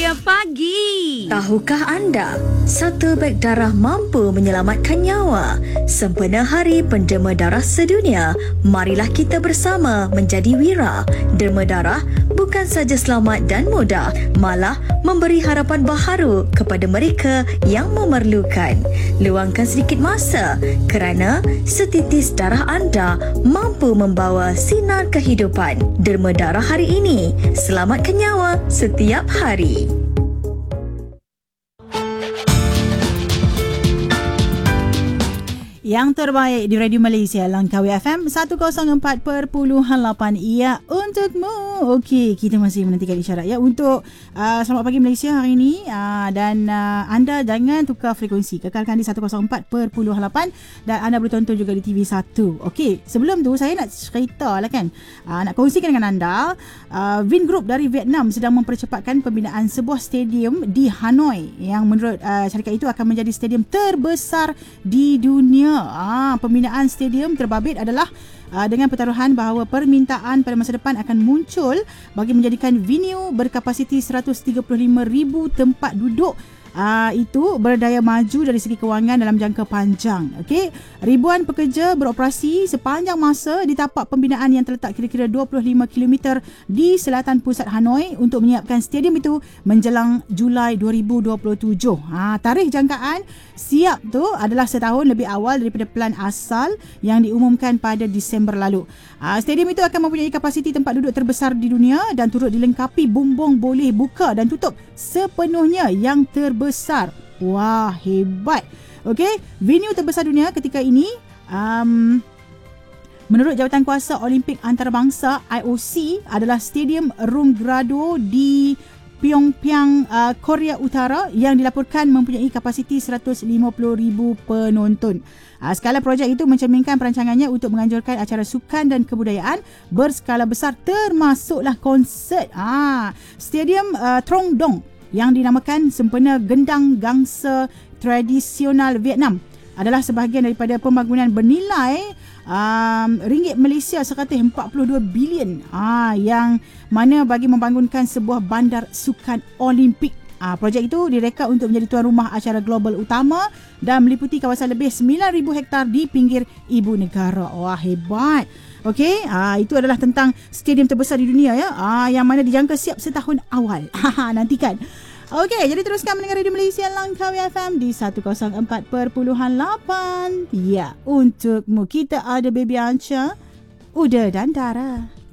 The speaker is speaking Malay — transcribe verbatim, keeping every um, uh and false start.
Suria Pagi. Tahukah anda, satu beg darah mampu menyelamatkan nyawa? Sempena Hari Penderma Darah Sedunia, marilah kita bersama menjadi wira. Derma darah bukan saja selamat dan mudah, malah memberi harapan baharu kepada mereka yang memerlukan. Luangkan sedikit masa kerana setitis darah anda mampu membawa sinar kehidupan. Derma darah hari ini, selamatkan nyawa setiap hari. Yang terbaik di Radio Malaysia, Langkawi F M seratus empat perpuluhan lapan. Ia untukmu. Okey, kita masih menantikan isyarat ya untuk uh, Selamat Pagi Malaysia hari ini, uh, dan uh, anda jangan tukar frekuensi, kekalkan di seratus empat perpuluhan lapan dan anda boleh tonton juga di T V satu. Okey, sebelum tu saya nak cerita lah kan, uh, nak kongsikan dengan anda, uh, Vingroup dari Vietnam sedang mempercepatkan pembinaan sebuah stadium di Hanoi yang menurut uh, syarikat itu akan menjadi stadium terbesar di dunia. Ah, pembinaan stadium terbabit adalah uh, dengan pertaruhan bahawa permintaan pada masa depan akan muncul bagi menjadikan venue berkapasiti seratus tiga puluh lima ribu tempat duduk. Uh, itu berdaya maju dari segi kewangan dalam jangka panjang. Okey, ribuan pekerja beroperasi sepanjang masa di tapak pembinaan yang terletak kira-kira dua puluh lima kilometer di selatan pusat Hanoi untuk menyiapkan stadium itu menjelang Julai dua ribu dua puluh tujuh. Ha, tarikh jangkaan siap tu adalah setahun lebih awal daripada plan asal yang diumumkan pada Disember lalu. Ha, stadium itu akan mempunyai kapasiti tempat duduk terbesar di dunia dan turut dilengkapi bumbung boleh buka dan tutup sepenuhnya yang terbesar. Besar. Wah, hebat. Okey, venue terbesar dunia ketika ini um, menurut Jawatan Kuasa Olimpik Antarabangsa I O C adalah Stadium Runggrado di Pyongyang, uh, Korea Utara yang dilaporkan mempunyai kapasiti seratus lima puluh ribu penonton. Uh, skala projek itu mencerminkan perancangannya untuk menganjurkan acara sukan dan kebudayaan berskala besar termasuklah konsert. Ah, Stadium uh, Trong Dong yang dinamakan Sempena Gendang Gangsa Tradisional Vietnam adalah sebahagian daripada pembangunan bernilai um, ringgit Malaysia seratus empat puluh dua bilion, ah, yang mana bagi membangunkan sebuah bandar sukan Olimpik. Ah, projek itu direka untuk menjadi tuan rumah acara global utama dan meliputi kawasan lebih sembilan ribu hektar di pinggir ibu negara. Wah, hebat. Okey, ah, itu adalah tentang stadium terbesar di dunia ya, ah, yang mana dijangka siap setahun awal. Nantikan. Okey, jadi teruskan mendengar Radio Malaysia Langkawi F M di seratus empat perpuluhan lapan. Ya, untukmu kita ada Baby Ancha, Uda dan Dara.